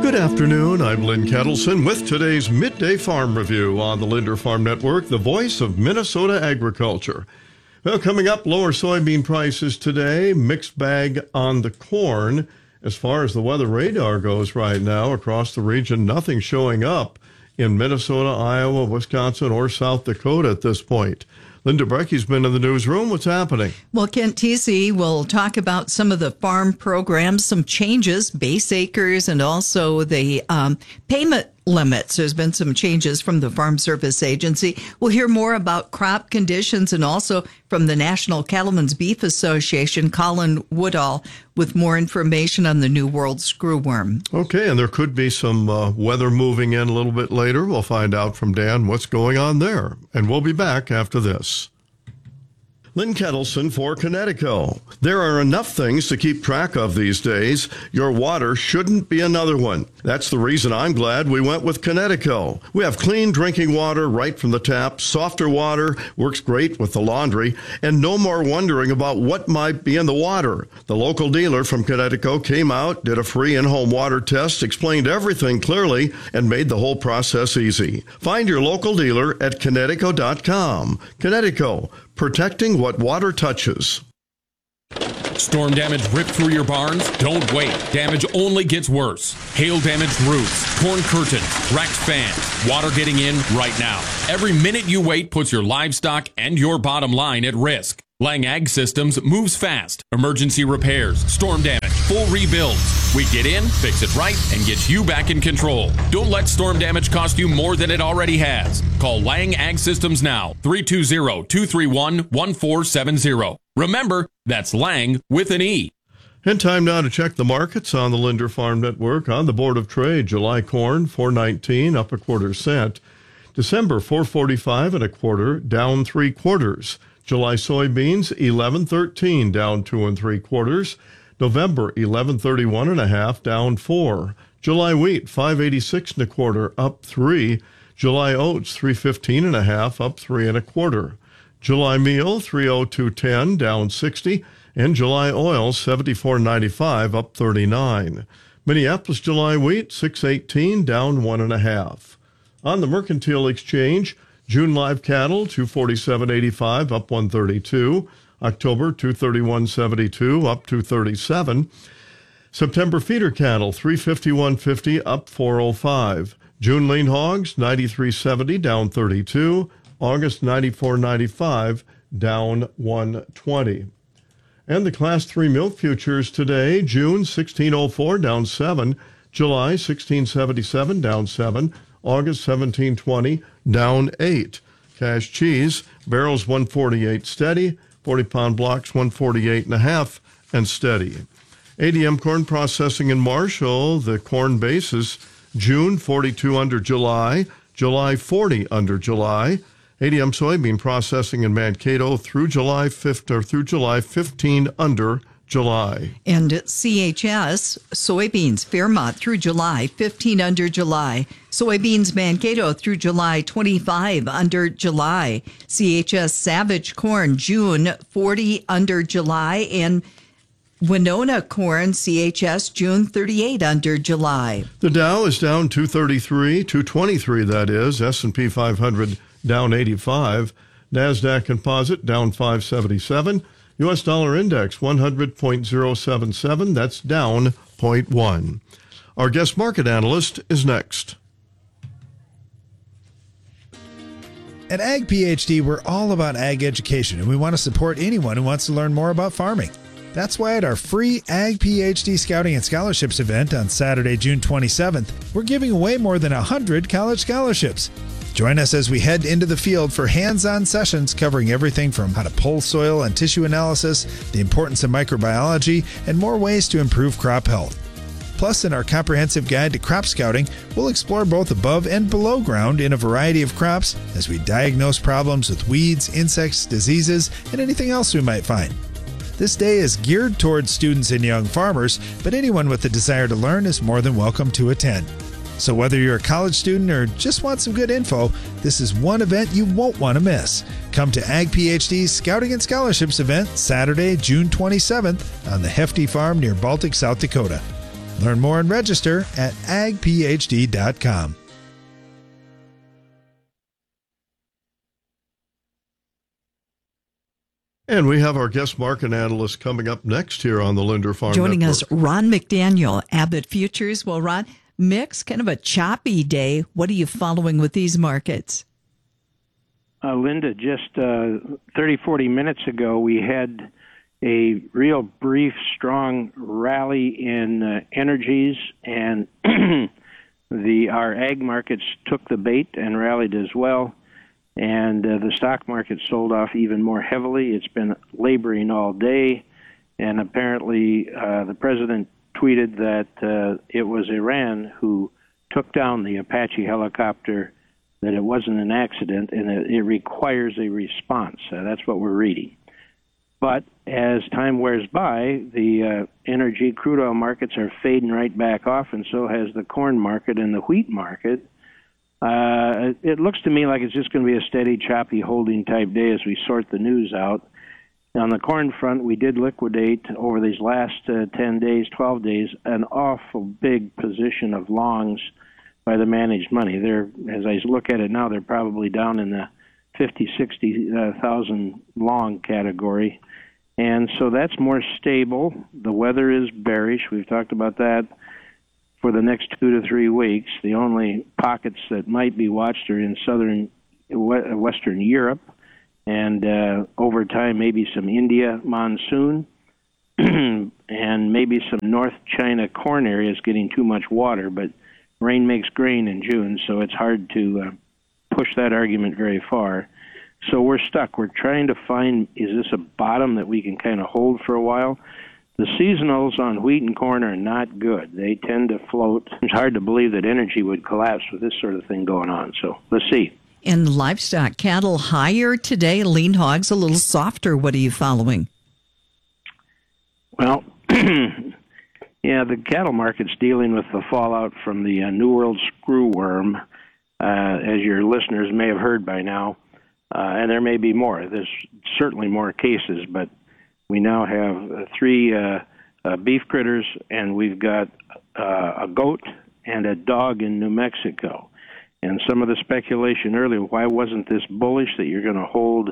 Good afternoon, I'm Lynn Kettleson with today's Midday Farm Review on the Linder Farm Network, the voice of Minnesota agriculture. Well, coming up, lower soybean prices today, mixed bag on the corn. As far as the weather radar goes right now across the region, nothing showing up in Minnesota, Iowa, Wisconsin, or South Dakota at this point. Linda Brecky's been in the newsroom. What's happening? Well, Kent TC will talk about some of the farm programs, some changes, base acres, and also the payment limits. There's been some changes from the Farm Service Agency. We'll hear more about crop conditions and also from the National Cattlemen's Beef Association, Colin Woodall, with more information on the New World screwworm. Okay, and there could be some weather moving in a little bit later. We'll find out from Dan what's going on there. And we'll be back after this. Lynn Kettleson for Connecticut. There are enough things to keep track of these days. Your water shouldn't be another one. That's the reason I'm glad we went with Connecticut. We have clean drinking water right from the tap, softer water, works great with the laundry, and no more wondering about what might be in the water. The local dealer from Connecticut came out, did a free in-home water test, explained everything clearly, and made the whole process easy. Find your local dealer at Connecticut.com. Connecticut, protecting what water touches. Storm damage ripped through your barns? Don't wait. Damage only gets worse. Hail damaged roofs, torn curtains, wrecked fans, water getting in right now. Every minute you wait puts your livestock and your bottom line at risk. Lang Ag Systems moves fast. Emergency repairs, storm damage, full rebuilds. We get in, fix it right, and get you back in control. Don't let storm damage cost you more than it already has. Call Lang Ag Systems now, 320-231-1470. Remember, that's Lang with an E. And time now to check the markets on the Linder Farm Network. On the Board of Trade, July corn, $4.19, up a quarter cent. December, $4.45 and a quarter, down 3/4. July soybeans, $11.13, down 2 3/4. November, $11.31 and a half, down 4. July wheat, $5.86 and a quarter, up 3. July oats, $3.15 and a half, up 3 1/4. July meal, $3.0210, down 60, and July oil, $74.95, up 39. Minneapolis July wheat, $6.18, down 1 1/2. On the Mercantile Exchange, June live cattle, $247.85, up 132. October, $231.72, up 237. September feeder cattle, $351.50, up 405. June lean hogs, $93.70, down 32. August, $94.95, down 120. And the Class 3 milk futures today, June, $16.04, down 7. July, $16.77, down 7. August, $17.20, down 8. Cash cheese, barrels 148 steady, 40-pound blocks 148 and a half and steady. ADM corn processing in Marshall, the corn basis, June 42 under July, July 40 under July. ADM soybean processing in Mankato through July 15 under July. And CHS soybeans Fairmont through July 15 under July. Soybeans Mankato through July 25 under July. CHS Savage corn June 40 under July, and Winona corn CHS June 38 under July. The Dow is down 223 that is. S&P 500 down 85. NASDAQ Composite down 577. U.S. dollar index 100.077. That's down 0.1. Our guest market analyst is next. At Ag PhD, we're all about ag education, and we want to support anyone who wants to learn more about farming. That's why at our free Ag PhD Scouting and Scholarships event on Saturday, June 27th, we're giving away more than 100 college scholarships. Join us as we head into the field for hands-on sessions covering everything from how to pull soil and tissue analysis, the importance of microbiology, and more ways to improve crop health. Plus, in our comprehensive guide to crop scouting, we'll explore both above and below ground in a variety of crops as we diagnose problems with weeds, insects, diseases, and anything else we might find. This day is geared towards students and young farmers, but anyone with the desire to learn is more than welcome to attend. So whether you're a college student or just want some good info, this is one event you won't want to miss. Come to Ag PhD's Scouting and Scholarships event Saturday, June 27th on the Hefty Farm near Baltic, South Dakota. Learn more and register at agphd.com. And we have our guest market analyst coming up next here on the Linder Farm Joining Network. us, Ron McDaniel, Abbott Futures. Well, Ron, mix, kind of a choppy day. What are you following with these markets? Linda, just 30, 40 minutes ago, we had a real brief, strong rally in energies, and our ag markets took the bait and rallied as well. And the stock market sold off even more heavily. It's been laboring all day, and apparently the president tweeted that it was Iran who took down the Apache helicopter, that it wasn't an accident, and it requires a response. That's what we're reading. But as time wears by, the energy crude oil markets are fading right back off, and so has the corn market and the wheat market. It looks to me like it's just going to be a steady, choppy holding type day as we sort the news out. On the corn front, we did liquidate over these last 10 days, 12 days, an awful big position of longs by the managed money. They're, as I look at it now, they're probably down in the 50, 60,000 long category. And so that's more stable. The weather is bearish. We've talked about that for the next 2 to 3 weeks. The only pockets that might be watched are in Western Europe, and over time maybe some India monsoon, and maybe some North China corn areas getting too much water, but rain makes grain in June, so it's hard to push that argument very far. So we're stuck. We're trying to find, is this a bottom that we can kind of hold for a while? The seasonals on wheat and corn are not good. They tend to float. It's hard to believe that energy would collapse with this sort of thing going on. So let's see. And livestock, cattle higher today, lean hogs a little softer. What are you following? Well, yeah, the cattle market's dealing with the fallout from the New World screwworm, as your listeners may have heard by now. And there may be more. There's certainly more cases, but we now have 3 beef critters, and we've got a goat and a dog in New Mexico. And some of the speculation earlier, why wasn't this bullish that you're going to hold,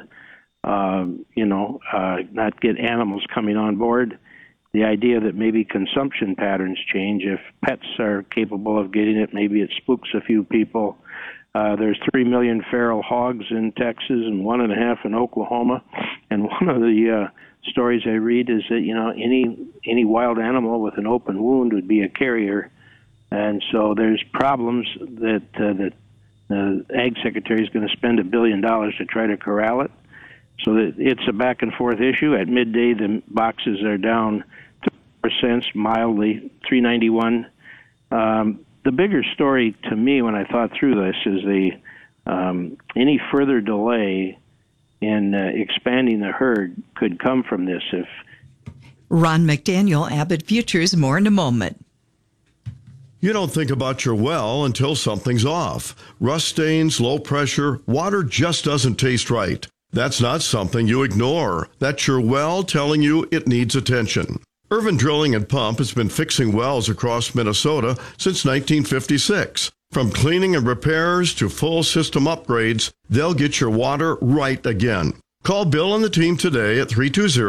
not get animals coming on board? The idea that maybe consumption patterns change. If pets are capable of getting it, maybe it spooks a few people. There's 3 million feral hogs in Texas and 1.5 in Oklahoma. And one of the stories I read is that, any wild animal with an open wound would be a carrier. And so there's problems that the Ag Secretary is going to spend $1 billion to try to corral it. So that it's a back and forth issue. At midday, the boxes are down 3% mildly, 391. The bigger story to me when I thought through this is any further delay in expanding the herd could come from this. If Ron McDaniel, Abbott Futures, more in a moment. You don't think about your well until something's off. Rust stains, low pressure, water just doesn't taste right. That's not something you ignore. That's your well telling you it needs attention. Irvin Drilling and Pump has been fixing wells across Minnesota since 1956. From cleaning and repairs to full system upgrades, they'll get your water right again. Call Bill and the team today at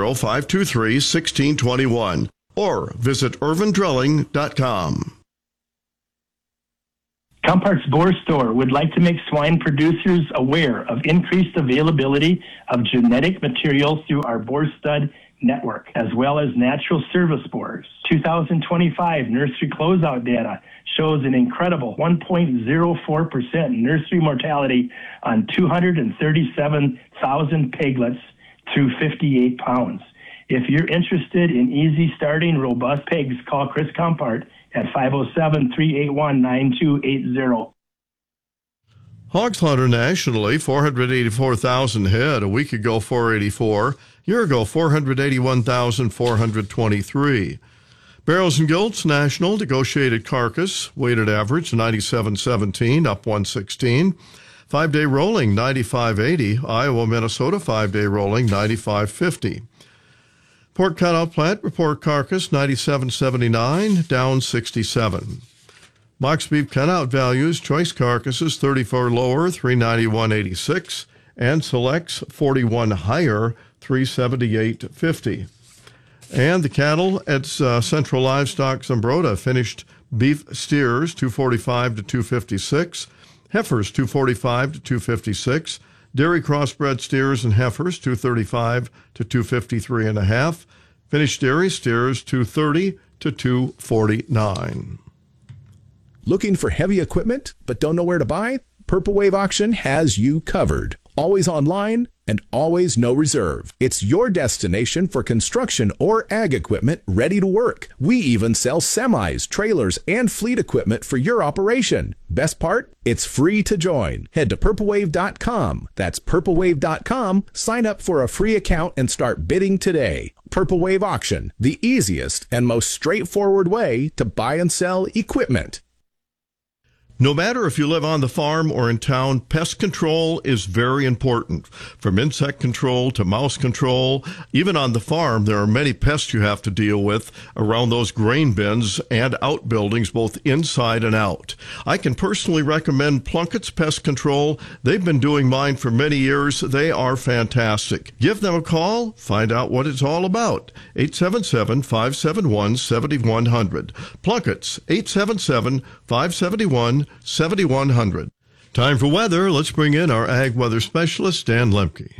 320-523-1621 or visit irvindrilling.com. Compart's Boar Store would like to make swine producers aware of increased availability of genetic material through our boar stud network, as well as natural service boars. 2025 nursery closeout data shows an incredible 1.04% nursery mortality on 237,000 piglets through 58 pounds. If you're interested in easy starting robust pigs, call Chris Compart at 507-381-9280. Hog slaughter nationally, 484,000 head. A week ago, 484. Year ago, 481,423. Barrels and gilts national, negotiated carcass, weighted average 97.17, up 116. 5-day rolling 95.80. Iowa, Minnesota 5-day rolling 95.50. Pork cutout plant report carcass 97.79, down 67. Box beef cutout values, choice carcasses 34 lower, 391.86, and selects 41 higher, 378.50. And the cattle at Central Livestock Zumbrota finished beef steers 245 to 256, heifers 245 to 256, dairy crossbred steers and heifers 235 to 253.5, finished dairy steers 230 to 249. Looking for heavy equipment but don't know where to buy? Purple Wave Auction has you covered. Always online and always no reserve. It's your destination for construction or ag equipment ready to work. We even sell semis, trailers, and fleet equipment for your operation. Best part? It's free to join. Head to purplewave.com. That's purplewave.com. Sign up for a free account and start bidding today. Purple Wave Auction, the easiest and most straightforward way to buy and sell equipment. No matter if you live on the farm or in town, pest control is very important. From insect control to mouse control, even on the farm, there are many pests you have to deal with around those grain bins and outbuildings, both inside and out. I can personally recommend Plunkett's Pest Control. They've been doing mine for many years. They are fantastic. Give them a call. Find out what it's all about. 877-571-7100. Plunkett's, 877-571-7100. 7100. Time for weather. Let's bring in our ag weather specialist, Dan Lemke.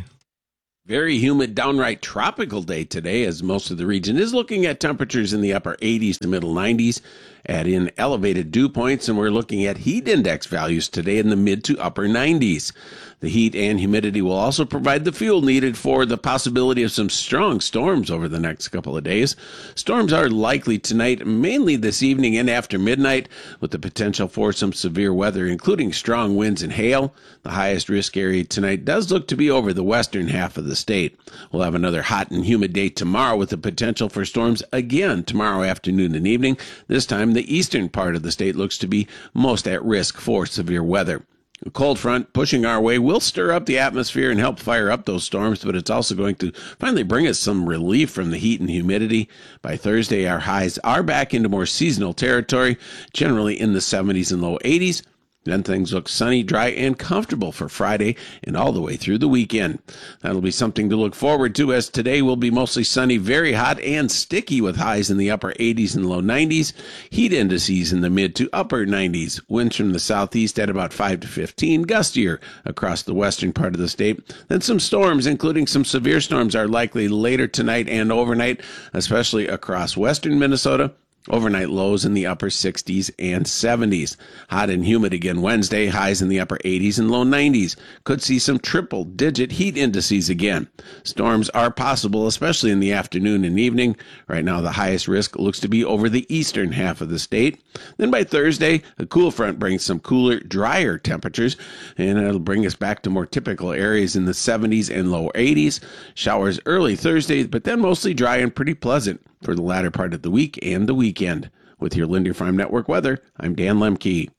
Very humid, downright tropical day today, as most of the region is looking at temperatures in the upper 80s to middle 90s. Add in elevated dew points, and we're looking at heat index values today in the mid to upper 90s. The heat and humidity will also provide the fuel needed for the possibility of some strong storms over the next couple of days. Storms are likely tonight, mainly this evening and after midnight, with the potential for some severe weather, including strong winds and hail. The highest risk area tonight does look to be over the western half of the state. We'll have another hot and humid day tomorrow with the potential for storms again tomorrow afternoon and evening. This time, the eastern part of the state looks to be most at risk for severe weather. A cold front pushing our way will stir up the atmosphere and help fire up those storms, but it's also going to finally bring us some relief from the heat and humidity. By Thursday, our highs are back into more seasonal territory, generally in the 70s and low 80s. Then things look sunny, dry, and comfortable for Friday and all the way through the weekend. That'll be something to look forward to, as today will be mostly sunny, very hot, and sticky with highs in the upper 80s and low 90s. Heat indices in the mid to upper 90s. Winds from the southeast at about 5 to 15, gustier across the western part of the state. Then some storms, including some severe storms, are likely later tonight and overnight, especially across western Minnesota. Overnight lows in the upper 60s and 70s. Hot and humid again Wednesday, highs in the upper 80s and low 90s. Could see some triple-digit heat indices again. Storms are possible, especially in the afternoon and evening. Right now, the highest risk looks to be over the eastern half of the state. Then by Thursday, a cool front brings some cooler, drier temperatures, and it'll bring us back to more typical areas in the 70s and low 80s. Showers early Thursday, but then mostly dry and pretty pleasant for the latter part of the week and the weekend. With your Linder Farm Network weather, I'm Dan Lemke.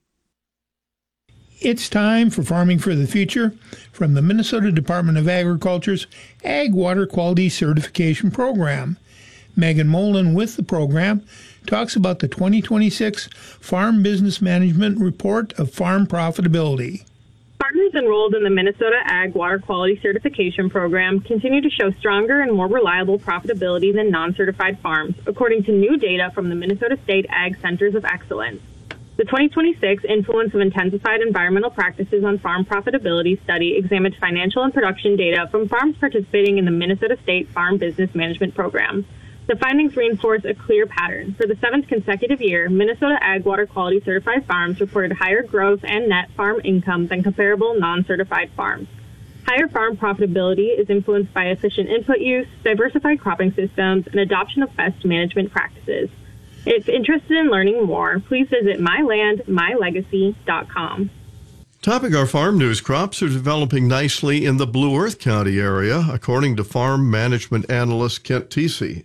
It's time for Farming for the Future from the Minnesota Department of Agriculture's Ag Water Quality Certification Program. Megan Molan with the program talks about the 2026 Farm Business Management Report of Farm Profitability. Farmers enrolled in the Minnesota Ag Water Quality Certification Program continue to show stronger and more reliable profitability than non-certified farms, according to new data from the Minnesota State Ag Centers of Excellence. The 2026 Influence of Intensified Environmental Practices on Farm Profitability study examined financial and production data from farms participating in the Minnesota State Farm Business Management Program. The findings reinforce a clear pattern. For the seventh consecutive year, Minnesota Ag Water Quality certified farms reported higher gross and net farm income than comparable non-certified farms. Higher farm profitability is influenced by efficient input use, diversified cropping systems, and adoption of pest management practices. If interested in learning more, please visit mylandmylegacy.com. Topping our farm news, crops are developing nicely in the Blue Earth County area, according to farm management analyst Kent Tesey.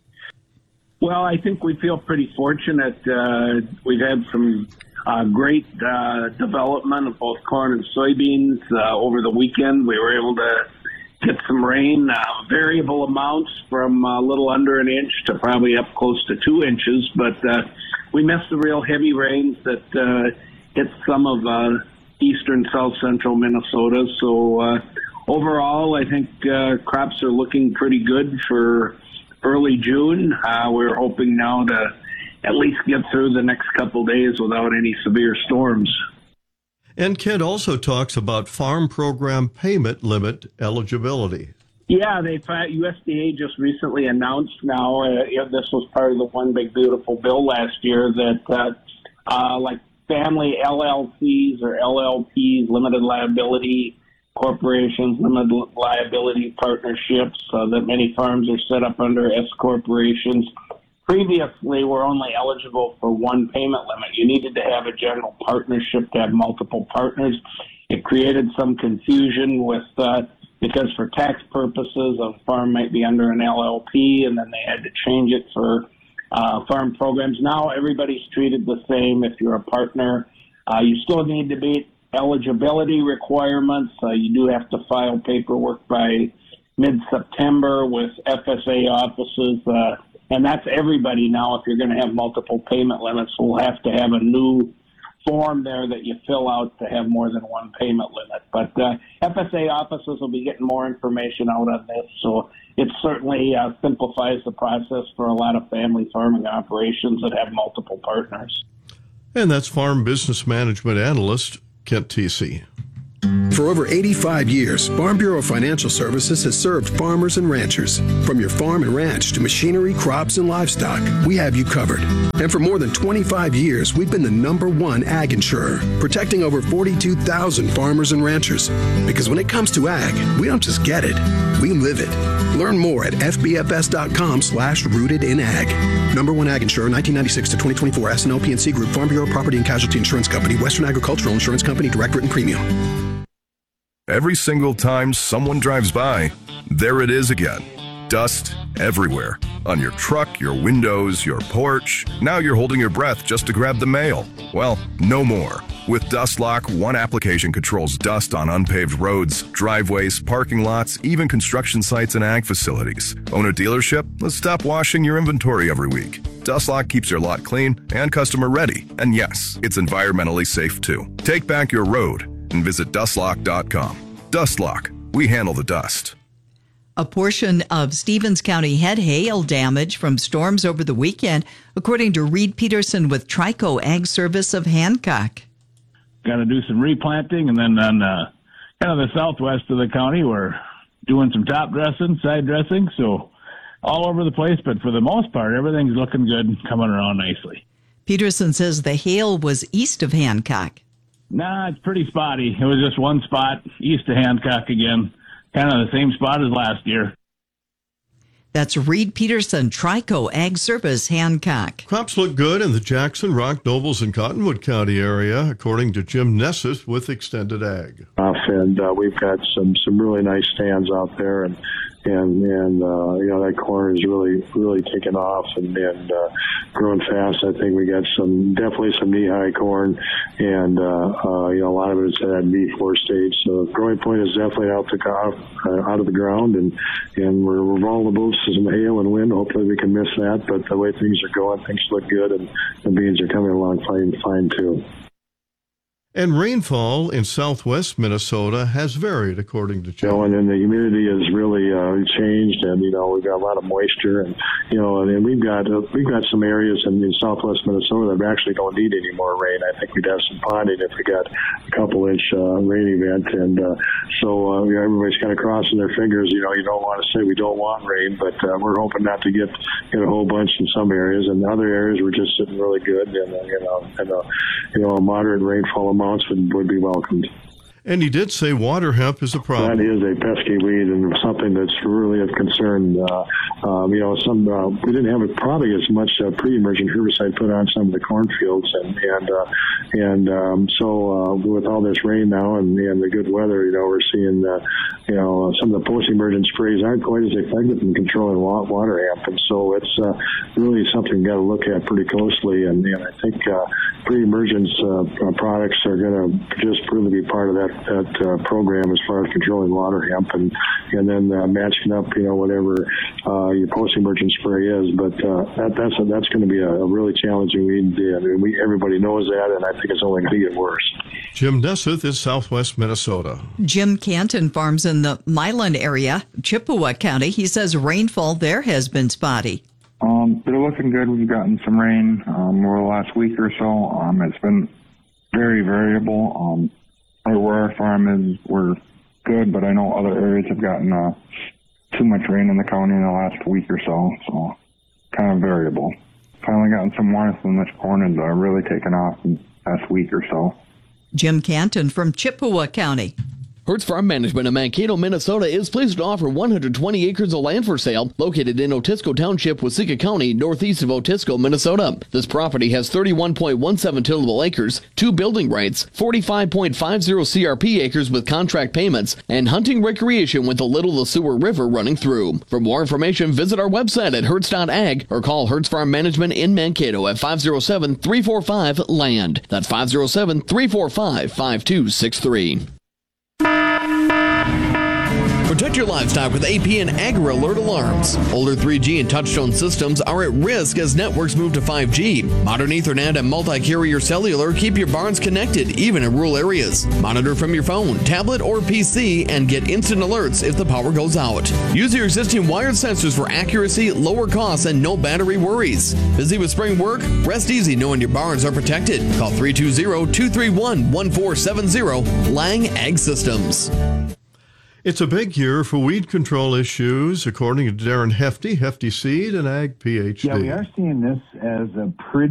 Well, I think we feel pretty fortunate. We've had some great development of both corn and soybeans over the weekend. We were able to get some rain, variable amounts from a little under an inch to probably up close to 2 inches. But we missed the real heavy rains that hit some of eastern, south central Minnesota. So overall, I think crops are looking pretty good for early June. We're hoping now to at least get through the next couple days without any severe storms. And Kent also talks about farm program payment limit eligibility. Yeah, USDA just recently announced now, this was part of the One Big Beautiful Bill last year, that like family LLCs or LLPs, limited liability corporations, limited liability partnerships, that many farms are set up under S corporations, previously were only eligible for one payment limit. You needed to have a general partnership to have multiple partners. It created some confusion with because for tax purposes, a farm might be under an LLP, and then they had to change it for farm programs. Now everybody's treated the same. If you're a partner, you still need to meet eligibility requirements. You do have to file paperwork by mid-September with FSA offices, and that's everybody now. If you're going to have multiple payment limits, we'll have to have a new form there that you fill out to have more than one payment limit. But FSA offices will be getting more information out on this, so it certainly simplifies the process for a lot of family farming operations that have multiple partners. And that's Farm Business Management Analyst Kent Teesey. For over 85 years, Farm Bureau Financial Services has served farmers and ranchers. From your farm and ranch to machinery, crops, and livestock, we have you covered. And for more than 25 years, we've been the #1 ag insurer, protecting over 42,000 farmers and ranchers. Because when it comes to ag, we don't just get it, we live it. Learn more at fbfs.com/rootedinag. #1 ag insurer, 1996 to 2024, S&O PNC Group, Farm Bureau Property and Casualty Insurance Company, Western Agricultural Insurance Company, Direct Written Premium. Every single time someone drives by, there it is again. Dust everywhere. On your truck, your windows, your porch. Now you're holding your breath just to grab the mail. Well, no more. With DustLock, one application controls dust on unpaved roads, driveways, parking lots, even construction sites and ag facilities. Own a dealership? Let's stop washing your inventory every week. DustLock keeps your lot clean and customer ready. And yes, it's environmentally safe too. Take back your road and visit dustlock.com. DustLock. We handle the dust. A portion of Stevens County had hail damage from storms over the weekend, according to Reed Peterson with Trico Ag Service of Hancock. Got to do some replanting, and then on kind of the southwest of the county, we're doing some top dressing, side dressing, so all over the place. But for the most part, everything's looking good and coming around nicely. Peterson says the hail was east of Hancock. Nah, it's pretty spotty. It was just one spot east of Hancock again, kind of the same spot as last year. That's Reed Peterson, Trico Ag Service, Hancock. Crops look good in the Jackson, Rock, Nobles, and Cottonwood County area, according to Jim Nessus with Extended Ag. And we've got some really nice stands out there, and that corn is really taking off and growing fast. I think we got definitely some knee-high corn, and a lot of it is at that B4 stage. So the growing point is definitely out of the ground, and we're vulnerable to some hail and wind. Hopefully we can miss that, but the way things are going, things look good, and the beans are coming along fine too. And rainfall in southwest Minnesota has varied, according to Joe. And then the humidity has really changed, and we've got a lot of moisture, and we've got some areas in southwest Minnesota that actually don't need any more rain. I think we'd have some ponding if we got a couple-inch rain event, and so everybody's kind of crossing their fingers. You don't want to say we don't want rain, but we're hoping not to get a whole bunch in some areas, and other areas we're just sitting really good, and a moderate rainfall amounts would be welcomed. And he did say water hemp is a problem. That is a pesky weed and something that's really of concern. We didn't have probably as much pre-emergent herbicide put on some of the cornfields, so with all this rain now and the good weather, we're seeing some of the post-emergent sprays aren't quite as effective in controlling water hemp, and so it's really something you got to look at pretty closely. And I think pre-emergence products are going to just really be part of that program as far as controlling water hemp and then matching up, whatever your post-emergent spray is. But that's going to be a really challenging weed. Everybody knows that, and I think it's only going to get worse. Jim Nesseth is Southwest Minnesota. Jim Canton farms in the Milan area, Chippewa County. He says rainfall there has been spotty. They're looking good. We've gotten some rain over the last week or so. It's been very variable. Where our farm is, we're good, but I know other areas have gotten too much rain in the county in the last week or so kind of variable. Finally gotten some warmth, and this corn has really taken off in the past week or so. Jim Canton from Chippewa County. Hertz Farm Management of Mankato, Minnesota is pleased to offer 120 acres of land for sale located in Otisco Township, Waseca County, northeast of Otisco, Minnesota. This property has 31.17 tillable acres, 2 building rights, 45.50 CRP acres with contract payments, and hunting recreation with the Little the Sewer River running through. For more information, visit our website at hertz.ag or call Hertz Farm Management in Mankato at 507-345-LAND. That's 507-345-5263. Protect your livestock with AP and AgriAlert alarms. Older 3G and touchtone systems are at risk as networks move to 5G. Modern Ethernet and multi-carrier cellular keep your barns connected, even in rural areas. Monitor from your phone, tablet, or PC and get instant alerts if the power goes out. Use your existing wired sensors for accuracy, lower costs, and no battery worries. Busy with spring work? Rest easy knowing your barns are protected. Call 320-231-1470, Lang Ag Systems. It's a big year for weed control issues, according to Darren Hefty, Hefty Seed and Ag PhD. Yeah, we are seeing this as a pretty